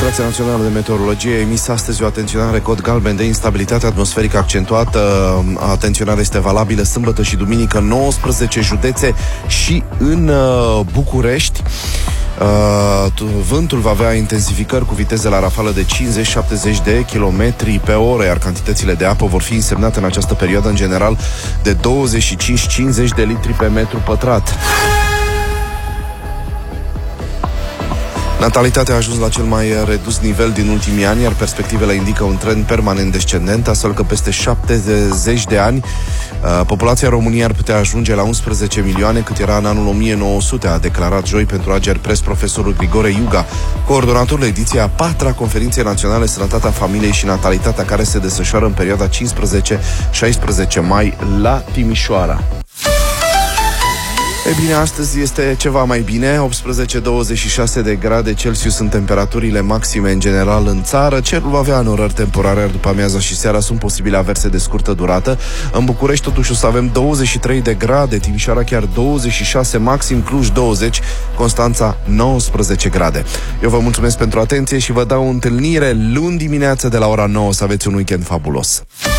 Administrația Națională de Meteorologie a emis astăzi o atenționare cod galben de instabilitate atmosferică accentuată. Atenționarea este valabilă sâmbătă și duminică în 19 județe și în București. Vântul va avea intensificări cu viteze la rafală de 50-70 de km pe oră, iar cantitățile de apă vor fi însemnate în această perioadă în general de 25-50 de litri pe metru pătrat. Natalitatea a ajuns la cel mai redus nivel din ultimii ani, iar perspectivele indică un trend permanent descendent, astfel că peste 70 de ani populația României ar putea ajunge la 11 milioane, cât era în anul 1900, a declarat joi pentru Ager Press profesorul Grigore Iuga, coordonatorul ediției a 4-a Conferinței Naționale Sănătatea Familiei și Natalitatea, care se desfășoară în perioada 15-16 mai la Timișoara. E bine, astăzi este ceva mai bine, 18-26 de grade Celsius sunt temperaturile maxime în general în țară. Cerul va avea anorări temporare, iar după amiaza și seara sunt posibile averse de scurtă durată. În București totuși o să avem 23 de grade, Timișoara chiar 26, maxim Cluj 20, Constanța 19 grade. Eu vă mulțumesc pentru atenție și vă dau o întâlnire luni dimineață de la ora 9. Să aveți un weekend fabulos.